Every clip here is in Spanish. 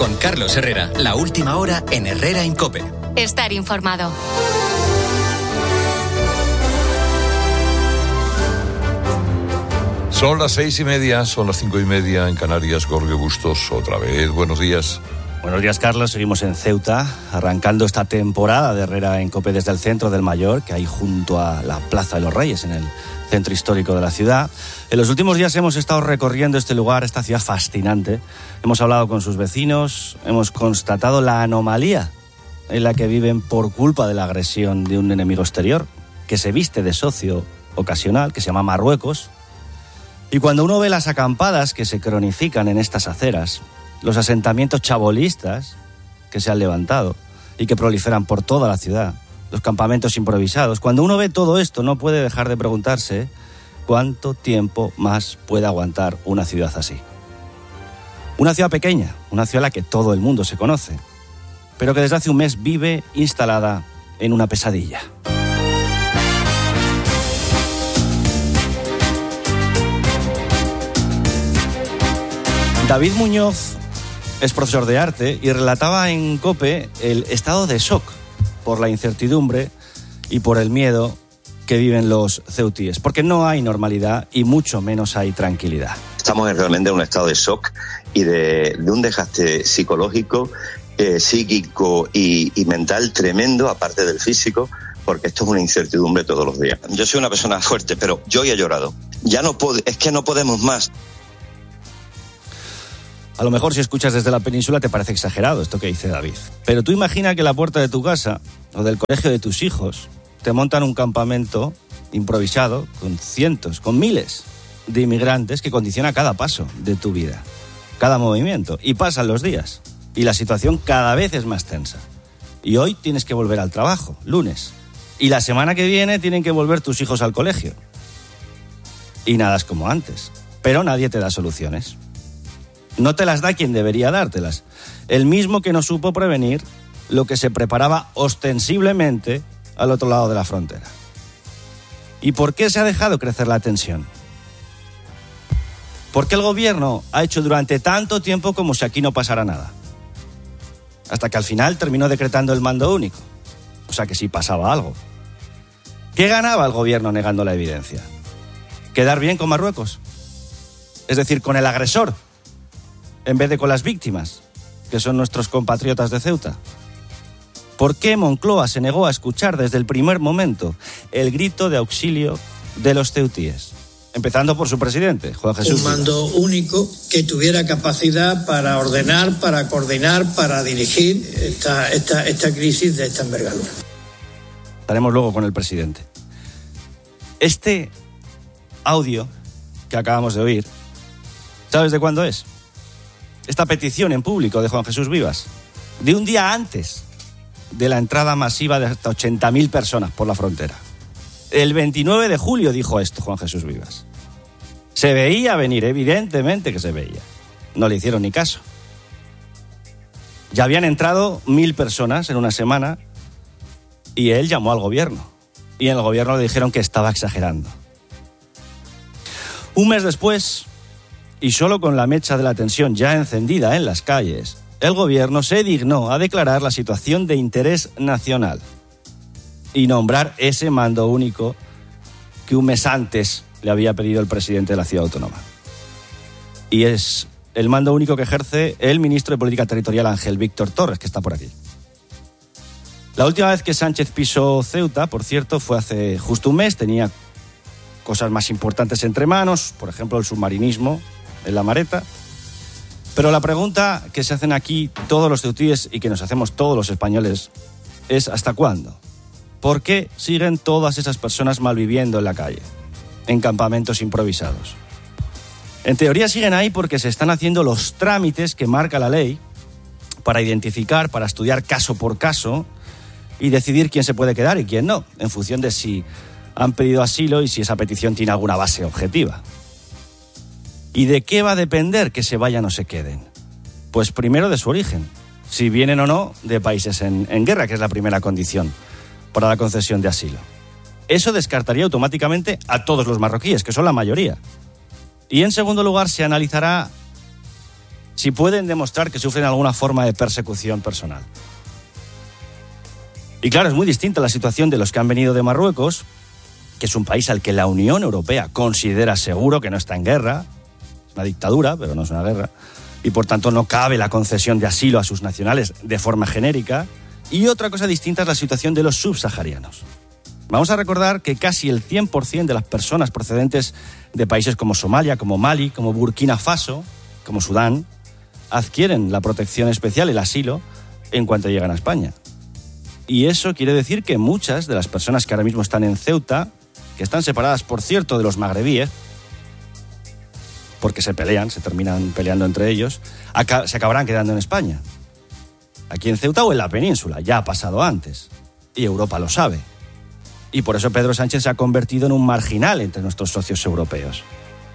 Con Carlos Herrera, la última hora en Herrera en COPE. Estar informado. Son las 6:30, son las 5:30 en Canarias. Jorge Bustos, otra vez. Buenos días. Buenos días, Carlos. Seguimos en Ceuta, arrancando esta temporada de Herrera en COPE desde el centro del Mayor, que hay junto a la Plaza de los Reyes, en el centro histórico de la ciudad. En los últimos días hemos estado recorriendo este lugar, esta ciudad fascinante. Hemos hablado con sus vecinos, hemos constatado la anomalía en la que viven por culpa de la agresión de un enemigo exterior, que se viste de socio ocasional, que se llama Marruecos. Y cuando uno ve las acampadas que se cronifican en estas aceras, los asentamientos chabolistas que se han levantado y que proliferan por toda la ciudad, los campamentos improvisados, cuando uno ve todo esto no puede dejar de preguntarse cuánto tiempo más puede aguantar una ciudad así. Una ciudad pequeña, una ciudad a la que todo el mundo se conoce, pero que desde hace un mes vive instalada en una pesadilla. David Muñoz es profesor de arte y relataba en COPE el estado de shock por la incertidumbre y por el miedo que viven los ceutíes, porque no hay normalidad y mucho menos hay tranquilidad. Estamos realmente en un estado de shock y de un desgaste psicológico, psíquico y mental tremendo, aparte del físico, porque esto es una incertidumbre todos los días. Yo soy una persona fuerte, pero yo ya he llorado. Es que no podemos más. A lo mejor si escuchas desde la península te parece exagerado esto que dice David. Pero tú imagina que en la puerta de tu casa o del colegio de tus hijos te montan un campamento improvisado con cientos, con miles de inmigrantes que condiciona cada paso de tu vida, cada movimiento. Y pasan los días y la situación cada vez es más tensa. Y hoy tienes que volver al trabajo, lunes. Y la semana que viene tienen que volver tus hijos al colegio. Y nada es como antes. Pero nadie te da soluciones. No te las da quien debería dártelas. El mismo que no supo prevenir lo que se preparaba ostensiblemente al otro lado de la frontera. ¿Y por qué se ha dejado crecer la tensión? ¿Por qué el gobierno ha hecho durante tanto tiempo como si aquí no pasara nada? Hasta que al final terminó decretando el mando único. O sea que sí pasaba algo. ¿Qué ganaba el gobierno negando la evidencia? ¿Quedar bien con Marruecos? Es decir, con el agresor, en vez de con las víctimas, que son nuestros compatriotas de Ceuta. ¿Por qué Moncloa se negó a escuchar desde el primer momento el grito de auxilio de los ceutíes? Empezando por su presidente, Juan Jesús Vivas. Un mando único que tuviera capacidad para ordenar, para coordinar, para dirigir esta crisis de esta envergadura. Estaremos luego con el presidente. Este audio que acabamos de oír, ¿sabes de cuándo es? Esta petición en público de Juan Jesús Vivas, de un día antes de la entrada masiva de hasta 80.000 personas por la frontera. El 29 de julio dijo esto Juan Jesús Vivas. Se veía venir, evidentemente que se veía. No le hicieron ni caso. Ya habían entrado 1.000 personas en una semana y él llamó al gobierno. Y en el gobierno le dijeron que estaba exagerando. Un mes después, y solo con la mecha de la tensión ya encendida en las calles, el gobierno se dignó a declarar la situación de interés nacional y nombrar ese mando único que un mes antes le había pedido el presidente de la ciudad autónoma. Y es el mando único que ejerce el ministro de Política Territorial, Ángel Víctor Torres, que está por aquí. La última vez que Sánchez pisó Ceuta, por cierto, fue hace justo un mes. Tenía cosas más importantes entre manos, por ejemplo, el submarinismo en la Mareta. Pero la pregunta que se hacen aquí todos los ceutíes y que nos hacemos todos los españoles es ¿hasta cuándo? ¿Por qué siguen todas esas personas malviviendo en la calle, en campamentos improvisados? En teoría siguen ahí porque se están haciendo los trámites que marca la ley para identificar, para estudiar caso por caso y decidir quién se puede quedar y quién no, en función de si han pedido asilo y si esa petición tiene alguna base objetiva. ¿Y de qué va a depender que se vayan o se queden? Pues primero de su origen, si vienen o no de países en guerra, que es la primera condición para la concesión de asilo. Eso descartaría automáticamente a todos los marroquíes, que son la mayoría. Y en segundo lugar se analizará si pueden demostrar que sufren alguna forma de persecución personal. Y claro, es muy distinta la situación de los que han venido de Marruecos, que es un país al que la Unión Europea considera seguro que no está en guerra. Es una dictadura, pero no es una guerra. Y por tanto no cabe la concesión de asilo a sus nacionales de forma genérica. Y otra cosa distinta es la situación de los subsaharianos. Vamos a recordar que casi el 100% de las personas procedentes de países como Somalia, como Mali, como Burkina Faso, como Sudán, adquieren la protección especial, el asilo, en cuanto llegan a España. Y eso quiere decir que muchas de las personas que ahora mismo están en Ceuta, que están separadas, por cierto, de los magrebíes, porque se terminan peleando entre ellos, se acabarán quedando en España. Aquí en Ceuta o en la península, ya ha pasado antes. Y Europa lo sabe. Y por eso Pedro Sánchez se ha convertido en un marginal entre nuestros socios europeos.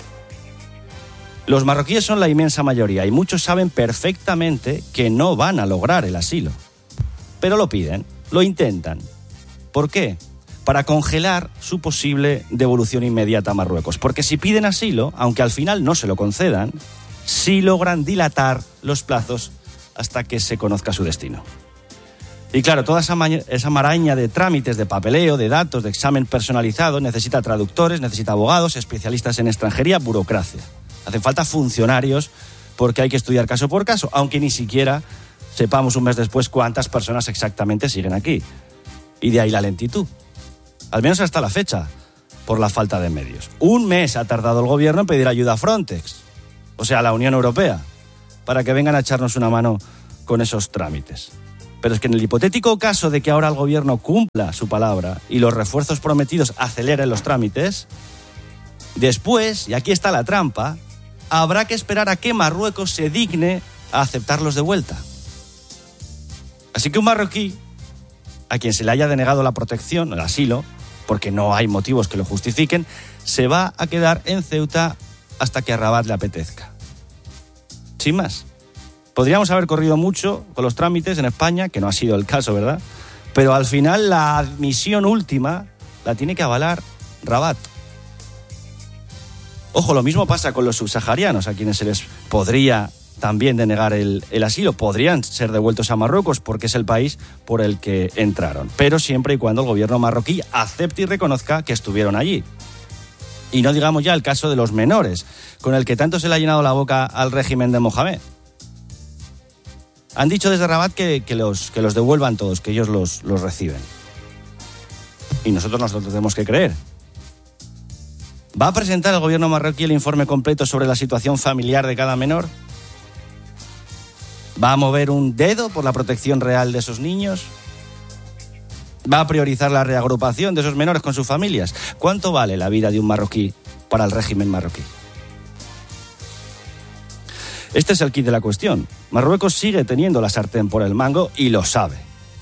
Los marroquíes son la inmensa mayoría y muchos saben perfectamente que no van a lograr el asilo. Pero lo piden, lo intentan. ¿Por qué? Para congelar su posible devolución inmediata a Marruecos. Porque si piden asilo, aunque al final no se lo concedan, sí logran dilatar los plazos hasta que se conozca su destino. Y claro, toda esa maraña de trámites, de papeleo, de datos, de examen personalizado, necesita traductores, necesita abogados, especialistas en extranjería, burocracia. Hacen falta funcionarios porque hay que estudiar caso por caso, aunque ni siquiera sepamos un mes después cuántas personas exactamente siguen aquí. Y de ahí la lentitud. Al menos hasta la fecha, por la falta de medios. 1 mes ha tardado el gobierno en pedir ayuda a Frontex, o sea, a la Unión Europea, para que vengan a echarnos una mano con esos trámites. Pero es que en el hipotético caso de que ahora el gobierno cumpla su palabra y los refuerzos prometidos aceleren los trámites, después, y aquí está la trampa, habrá que esperar a que Marruecos se digne a aceptarlos de vuelta. Así que un marroquí, a quien se le haya denegado la protección, el asilo, porque no hay motivos que lo justifiquen, se va a quedar en Ceuta hasta que a Rabat le apetezca. Sin más. Podríamos haber corrido mucho con los trámites en España, que no ha sido el caso, ¿verdad? Pero al final la admisión última la tiene que avalar Rabat. Ojo, lo mismo pasa con los subsaharianos, a quienes se les podría también denegar el asilo. Podrían ser devueltos a Marruecos porque es el país por el que entraron. Pero siempre y cuando el gobierno marroquí acepte y reconozca que estuvieron allí. Y no digamos ya el caso de los menores, con el que tanto se le ha llenado la boca al régimen de Mohamed. Han dicho desde Rabat que los devuelvan todos, que ellos los reciben. Y nosotros nos lo tenemos que creer. ¿Va a presentar el gobierno marroquí el informe completo sobre la situación familiar de cada menor? ¿Va a mover un dedo por la protección real de esos niños? ¿Va a priorizar la reagrupación de esos menores con sus familias? ¿Cuánto vale la vida de un marroquí para el régimen marroquí? Este es el quid de la cuestión. Marruecos sigue teniendo la sartén por el mango y lo sabe.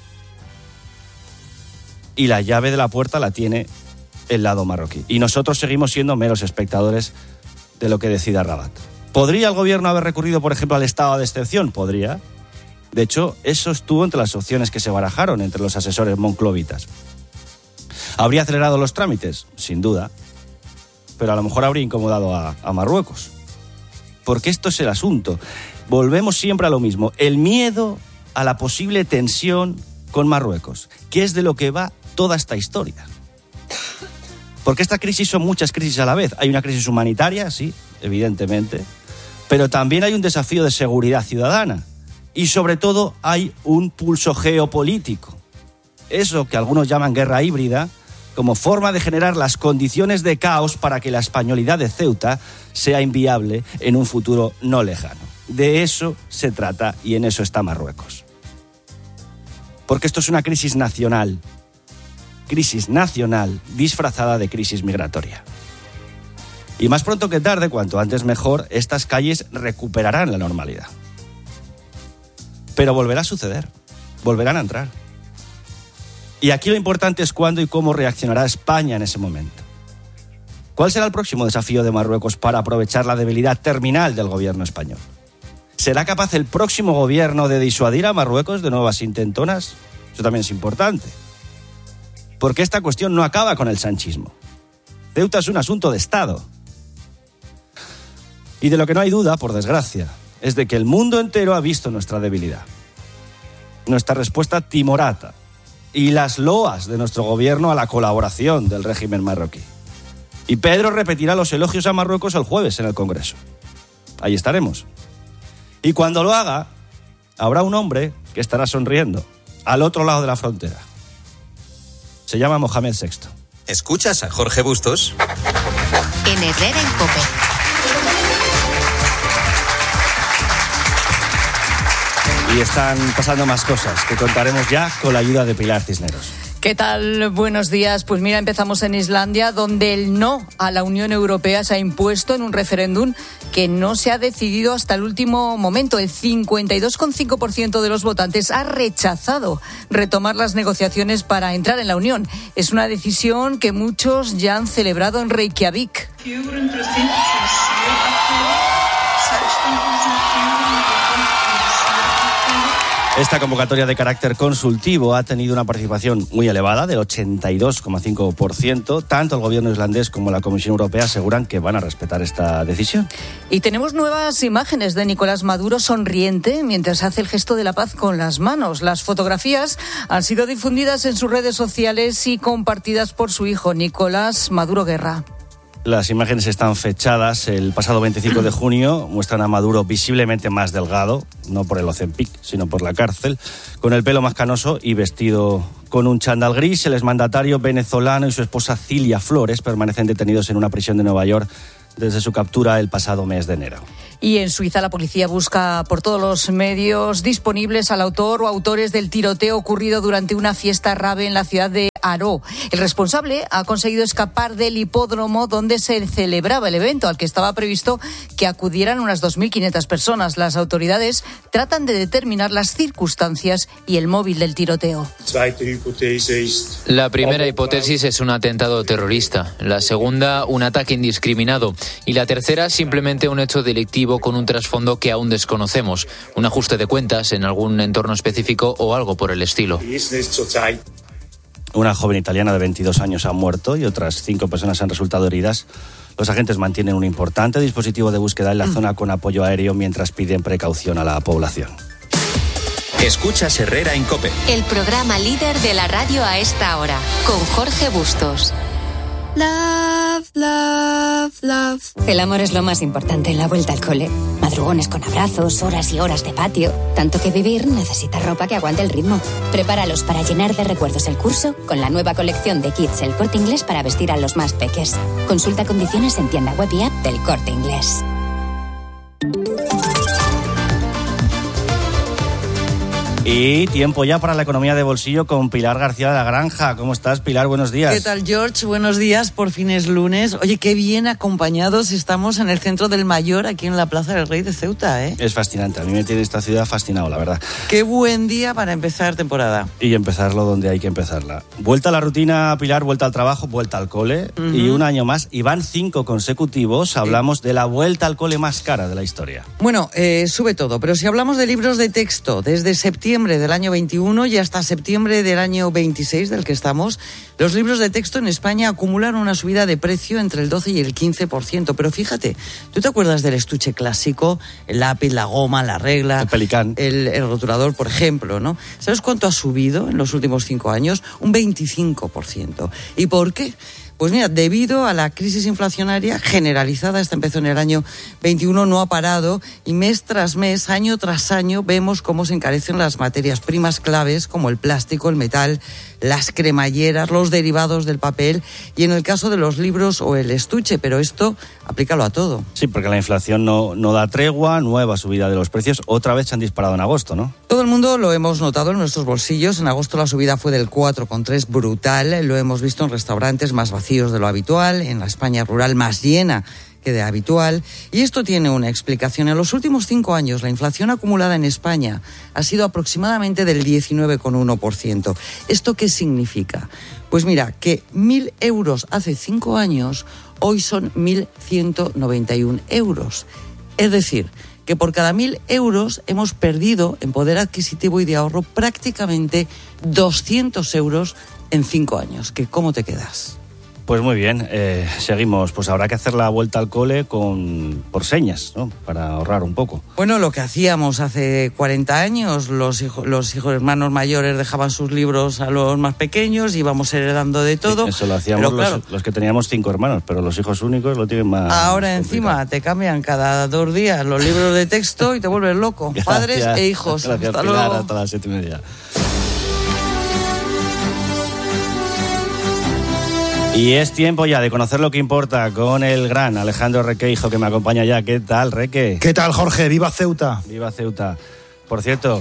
Y la llave de la puerta la tiene el lado marroquí. Y nosotros seguimos siendo meros espectadores de lo que decida Rabat. ¿Podría el gobierno haber recurrido, por ejemplo, al estado de excepción? Podría. De hecho, eso estuvo entre las opciones que se barajaron entre los asesores monclovitas. ¿Habría acelerado los trámites? Sin duda. Pero a lo mejor habría incomodado a Marruecos. Porque esto es el asunto. Volvemos siempre a lo mismo. El miedo a la posible tensión con Marruecos, que es de lo que va toda esta historia. Porque esta crisis son muchas crisis a la vez. Hay una crisis humanitaria, sí, evidentemente, pero también hay un desafío de seguridad ciudadana. Y sobre todo hay un pulso geopolítico. Eso que algunos llaman guerra híbrida, como forma de generar las condiciones de caos para que la españolidad de Ceuta sea inviable en un futuro no lejano. De eso se trata y en eso está Marruecos. Porque esto es una crisis nacional disfrazada de crisis migratoria. Y más pronto que tarde, cuanto antes mejor, estas calles recuperarán la normalidad. Pero volverá a suceder, volverán a entrar. Y aquí lo importante es cuándo y cómo reaccionará España en ese momento. ¿Cuál será el próximo desafío de Marruecos para aprovechar la debilidad terminal del gobierno español? ¿Será capaz el próximo gobierno de disuadir a Marruecos de nuevas intentonas? Eso también es importante. Porque esta cuestión no acaba con el sanchismo. Ceuta es un asunto de Estado. Y de lo que no hay duda, por desgracia, es de que el mundo entero ha visto nuestra debilidad, nuestra respuesta timorata y las loas de nuestro gobierno a la colaboración del régimen marroquí. Y Pedro repetirá los elogios a Marruecos el jueves en el Congreso. Ahí estaremos. Y cuando lo haga, habrá un hombre que estará sonriendo al otro lado de la frontera. Se llama Mohamed VI. ¿Escuchas a Jorge Bustos? En Herrera en COPE. Y están pasando más cosas que contaremos ya con la ayuda de Pilar Cisneros. ¿Qué tal? Buenos días. Pues mira, empezamos en Islandia, donde el no a la Unión Europea se ha impuesto en un referéndum que no se ha decidido hasta el último momento. El 52,5% de los votantes ha rechazado retomar las negociaciones para entrar en la Unión. Es una decisión que muchos ya han celebrado en Reykjavik. Esta convocatoria de carácter consultivo ha tenido una participación muy elevada, del 82,5%. Tanto el gobierno islandés como la Comisión Europea aseguran que van a respetar esta decisión. Y tenemos nuevas imágenes de Nicolás Maduro sonriente mientras hace el gesto de la paz con las manos. Las fotografías han sido difundidas en sus redes sociales y compartidas por su hijo, Nicolás Maduro Guerra. Las imágenes están fechadas el pasado 25 de junio, muestran a Maduro visiblemente más delgado, no por el Ozempic, sino por la cárcel, con el pelo más canoso y vestido con un chándal gris. El exmandatario venezolano y su esposa Cilia Flores permanecen detenidos en una prisión de Nueva York desde su captura el pasado mes de enero. Y en Suiza la policía busca por todos los medios disponibles al autor o autores del tiroteo ocurrido durante una fiesta rave en la ciudad de Aró. El responsable ha conseguido escapar del hipódromo donde se celebraba el evento, al que estaba previsto que acudieran unas 2.500 personas. Las autoridades tratan de determinar las circunstancias y el móvil del tiroteo. La primera hipótesis es un atentado terrorista, la segunda un ataque indiscriminado y la tercera simplemente un hecho delictivo con un trasfondo que aún desconocemos, un ajuste de cuentas en algún entorno específico o algo por el estilo. Una joven italiana de 22 años ha muerto y otras 5 personas han resultado heridas. Los agentes mantienen un importante dispositivo de búsqueda en la zona con apoyo aéreo mientras piden precaución a la población. Escuchas Herrera en COPE. El programa líder de la radio a esta hora, con Jorge Bustos. Love, love, love. El amor es lo más importante en la vuelta al cole. Madrugones con abrazos, horas y horas de patio. Tanto que vivir necesita ropa que aguante el ritmo. Prepáralos para llenar de recuerdos el curso con la nueva colección de kits El Corte Inglés para vestir a los más peques. Consulta condiciones en tienda web y app del Corte Inglés. Y tiempo ya para la economía de bolsillo con Pilar García de la Granja. ¿Cómo estás, Pilar? Buenos días. ¿Qué tal, George? Buenos días. Por fin es lunes. Oye, qué bien acompañados estamos en el centro del Mayor, aquí en la Plaza del Rey de Ceuta, ¿eh? Es fascinante. A mí me tiene esta ciudad fascinado, la verdad. Qué buen día para empezar temporada. Y empezarlo donde hay que empezarla. Vuelta a la rutina, Pilar, vuelta al trabajo, vuelta al cole. Y un año más, y van 5 consecutivos, hablamos de la vuelta al cole más cara de la historia. Bueno, sube todo, pero si hablamos de libros de texto, desde septiembre del año 21 y hasta septiembre del año 26, del que estamos, los libros de texto en España acumulan una subida de precio entre el 12 y el 15%. Pero fíjate, ¿tú te acuerdas del estuche clásico? El lápiz, la goma, la regla... El Pelicán. El rotulador, por ejemplo, ¿no? ¿Sabes cuánto ha subido en los últimos 5 años? Un 25%. ¿Y por qué? Pues mira, debido a la crisis inflacionaria generalizada, esta empezó en el año 21, no ha parado, y mes tras mes, año tras año, vemos cómo se encarecen las materias primas claves, como el plástico, el metal, las cremalleras, los derivados del papel, y en el caso de los libros o el estuche, pero esto aplícalo a todo. Sí, porque la inflación no da tregua, nueva subida de los precios, otra vez se han disparado en agosto, ¿no? Todo el mundo lo hemos notado en nuestros bolsillos. En agosto la subida fue del 4,3%, brutal. Lo hemos visto en restaurantes más vacíos de lo habitual, en la España rural más llena que de habitual. Y esto tiene una explicación. En los últimos 5 años, la inflación acumulada en España ha sido aproximadamente del 19,1%. ¿Esto qué significa? Pues mira, que 1.000 euros hace 5 años, hoy son 1.191 euros. Es decir, que por cada 1.000 euros hemos perdido en poder adquisitivo y de ahorro prácticamente 200 euros en 5 años. ¿Que cómo te quedas? Pues muy bien, seguimos. Pues habrá que hacer la vuelta al cole por señas, ¿no? Para ahorrar un poco. Bueno, lo que hacíamos hace 40 años, los hijos hermanos mayores dejaban sus libros a los más pequeños, íbamos heredando de todo. Sí, eso lo hacíamos claro, los que teníamos 5 hermanos, pero los hijos únicos lo tienen más ahora complicado. Encima te cambian cada 2 días los libros de texto y te vuelves loco. Gracias, padres e hijos. Gracias, hasta Pilar, luego. hasta las 7:30. Y es tiempo ya de conocer lo que importa con el gran Alejandro Requeijo, que me acompaña ya. ¿Qué tal, Reque? ¿Qué tal, Jorge? ¡Viva Ceuta! ¡Viva Ceuta! Por cierto,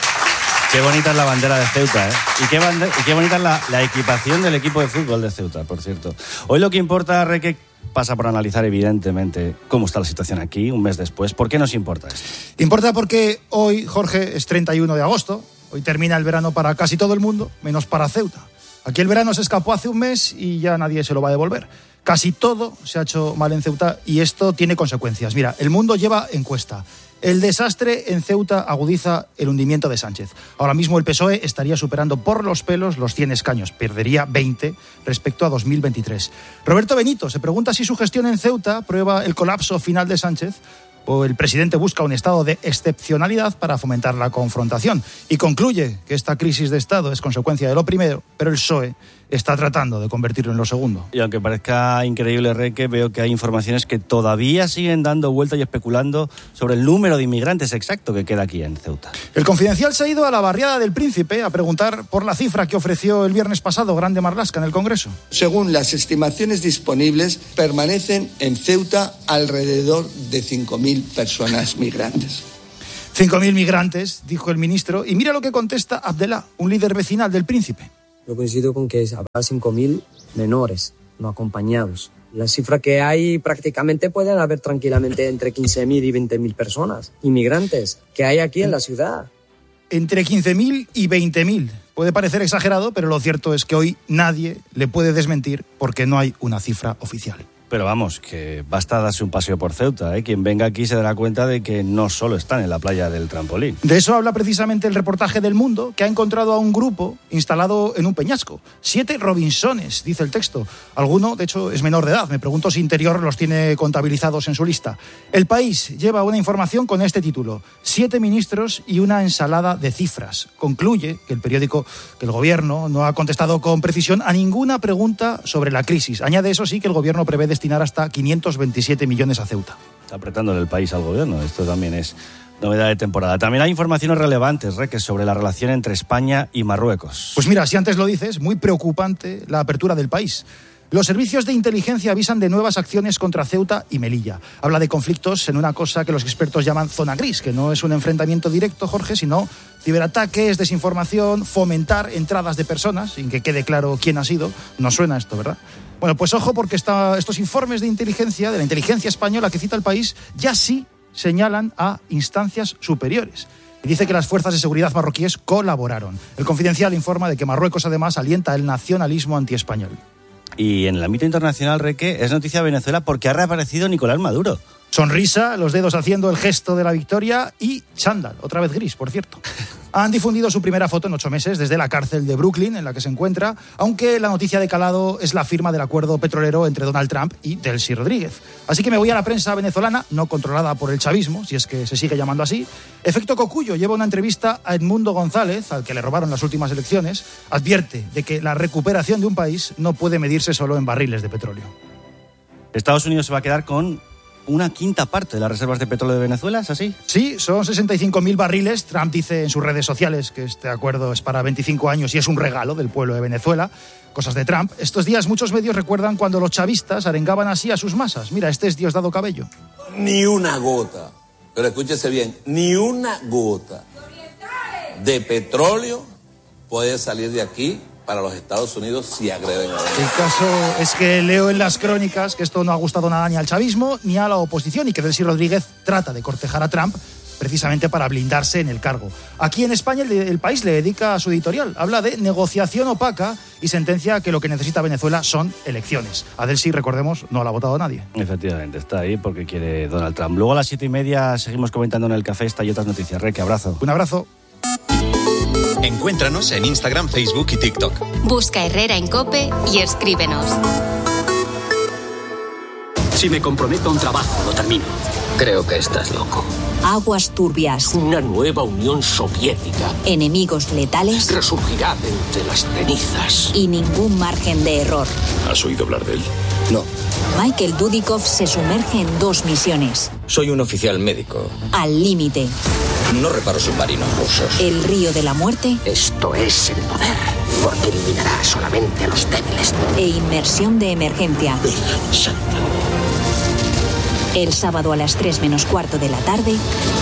qué bonita es la bandera de Ceuta, ¿eh? Y qué bonita es la equipación del equipo de fútbol de Ceuta, por cierto. Hoy lo que importa, Reque, pasa por analizar evidentemente cómo está la situación aquí, un mes después. ¿Por qué nos importa esto? Importa porque hoy, Jorge, es 31 de agosto. Hoy termina el verano para casi todo el mundo, menos para Ceuta. Aquí el verano se escapó hace un mes y ya nadie se lo va a devolver. Casi todo se ha hecho mal en Ceuta y esto tiene consecuencias. Mira, El Mundo lleva encuesta. El desastre en Ceuta agudiza el hundimiento de Sánchez. Ahora mismo el PSOE estaría superando por los pelos los 100 escaños. Perdería 20 respecto a 2023. Roberto Benito se pregunta si su gestión en Ceuta prueba el colapso final de Sánchez o el presidente busca un estado de excepcionalidad para fomentar la confrontación. Y concluye que esta crisis de Estado es consecuencia de lo primero, pero el PSOE está tratando de convertirlo en lo segundo. Y aunque parezca increíble, Reque, veo que hay informaciones que todavía siguen dando vueltas y especulando sobre el número de inmigrantes exacto que queda aquí en Ceuta. El Confidencial se ha ido a la barriada del Príncipe a preguntar por la cifra que ofreció el viernes pasado Grande Marlaska en el Congreso. Según las estimaciones disponibles, permanecen en Ceuta alrededor de 5.000 personas migrantes. 5.000 migrantes, dijo el ministro, y mira lo que contesta Abdelá, un líder vecinal del Príncipe. Yo coincido con que habrá 5.000 menores no acompañados. La cifra que hay prácticamente pueden haber tranquilamente entre 15.000 y 20.000 personas, inmigrantes, que hay aquí en la ciudad. Entre 15.000 y 20.000. Puede parecer exagerado, pero lo cierto es que hoy nadie le puede desmentir porque no hay una cifra oficial. Pero vamos, que basta darse un paseo por Ceuta, ¿eh? Quien venga aquí se dará cuenta de que no solo están en la playa del Trampolín. De eso habla precisamente el reportaje del Mundo, que ha encontrado a un grupo instalado en un peñasco. 7 Robinsones, dice el texto. Alguno, de hecho, es menor de edad. Me pregunto si Interior los tiene contabilizados en su lista. El País lleva una información con este título: 7 ministros y una ensalada de cifras. Concluye que el periódico, que el gobierno no ha contestado con precisión a ninguna pregunta sobre la crisis. Añade, eso sí, que el gobierno prevé destinar hasta 527 millones a Ceuta. Está apretándole el país al gobierno. Esto también es novedad de temporada. También hay informaciones relevantes, Reque, sobre la relación entre España y Marruecos. Pues mira, si antes lo dices, muy preocupante la apertura del país. Los servicios de inteligencia avisan de nuevas acciones contra Ceuta y Melilla. Habla de conflictos en una cosa que los expertos llaman zona gris, que no es un enfrentamiento directo, Jorge, sino ciberataques, desinformación, fomentar entradas de personas, sin que quede claro quién ha sido. No suena esto, ¿verdad? Bueno, pues ojo, porque estos informes de inteligencia, de la inteligencia española que cita el País, ya sí señalan a instancias superiores. Y dice que las fuerzas de seguridad marroquíes colaboraron. El Confidencial informa de que Marruecos, además, alienta el nacionalismo antiespañol. Y en el ámbito internacional, Reque, es noticia de Venezuela porque ha reaparecido Nicolás Maduro. Sonrisa, los dedos haciendo el gesto de la victoria y chándal, otra vez gris, por cierto. Han difundido su primera foto en 8 meses desde la cárcel de Brooklyn, en la que se encuentra, aunque la noticia de calado es la firma del acuerdo petrolero entre Donald Trump y Delcy Rodríguez. Así que me voy a la prensa venezolana, no controlada por el chavismo, si es que se sigue llamando así. Efecto Cocuyo lleva una entrevista a Edmundo González, al que le robaron las últimas elecciones. Advierte de que la recuperación de un país no puede medirse solo en barriles de petróleo. Estados Unidos se va a quedar con una quinta parte de las reservas de petróleo de Venezuela, ¿es así? Sí, son 65.000 barriles. Trump dice en sus redes sociales que este acuerdo es para 25 años y es un regalo del pueblo de Venezuela. Cosas de Trump. Estos días muchos medios recuerdan cuando los chavistas arengaban así a sus masas. Mira, este es Diosdado Cabello. Ni una gota, pero escúchese bien, ni una gota de petróleo puede salir de aquí para los Estados Unidos si agreden a Venezuela. El caso es que leo en las crónicas que esto no ha gustado nada ni al chavismo ni a la oposición y que Delcy Rodríguez trata de cortejar a Trump precisamente para blindarse en el cargo. Aquí en España el País le dedica a su editorial. Habla de negociación opaca y sentencia que lo que necesita Venezuela son elecciones. A Delcy, recordemos, no la ha votado nadie. Efectivamente, está ahí porque quiere Donald Trump. Luego a las 7:30 seguimos comentando en el café esta y otras noticias. Reque, abrazo. Un abrazo. Encuéntranos en Instagram, Facebook y TikTok. Busca Herrera en COPE y escríbenos. Si me comprometo a un trabajo, lo termino. Creo que estás loco. Aguas turbias. Una nueva Unión Soviética. Enemigos letales. Resurgirá de entre las cenizas. Y ningún margen de error. ¿Has oído hablar de él? No. Michael Dudikoff se sumerge en 2 misiones. Soy un oficial médico. Al límite. No reparo submarinos rusos. El río de la muerte. Esto es el poder, porque eliminará solamente a los débiles. E inmersión de emergencia. Virgen Santa. El sábado a las 3:15 de la tarde.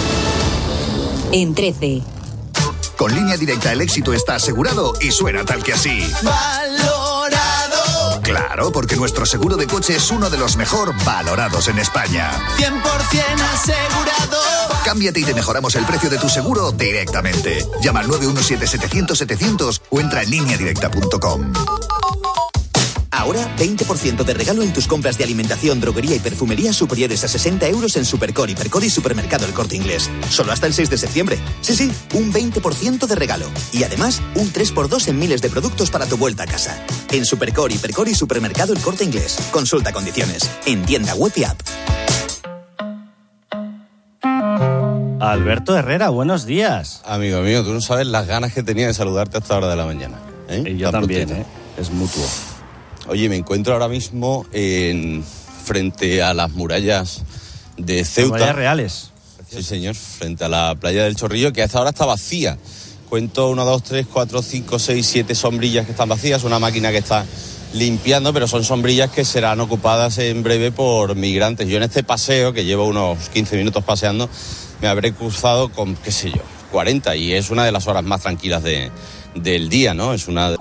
En 13. Con Línea Directa el éxito está asegurado y suena tal que así. ¡Valorado! Claro, porque nuestro seguro de coche es uno de los mejor valorados en España. 100% asegurado. Cámbiate y te mejoramos el precio de tu seguro directamente. Llama al 917-700-700 o entra en lineadirecta.com. Ahora, 20% de regalo en tus compras de alimentación, droguería y perfumería superiores a 60 euros en Supercore, Hipercore y Supermercado El Corte Inglés. Solo hasta el 6 de septiembre. Sí, un 20% de regalo. Y además, un 3x2 en miles de productos para tu vuelta a casa. En Supercore, Hipercore y Supermercado El Corte Inglés. Consulta condiciones. En tienda web y app. Alberto Herrera, buenos días. Amigo mío, tú no sabes las ganas que tenía de saludarte a esta hora de la mañana. Y yo también, es mutuo. Oye, me encuentro ahora mismo frente a las murallas de Ceuta. Murallas reales. Sí, señor, frente a la playa del Chorrillo, que a esta hora está vacía. Cuento 1, 2, 3, 4, 5, 6, 7 sombrillas que están vacías, una máquina que está limpiando, pero son sombrillas que serán ocupadas en breve por migrantes. Yo en este paseo, que llevo unos 15 minutos paseando, me habré cruzado con, 40, y es una de las horas más tranquilas del día, ¿no? Es una